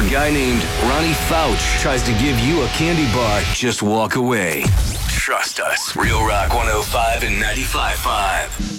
a guy named Ronnie Fouch tries to give you a candy bar, just walk away. Trust us. Real Rock 105 and 95.5.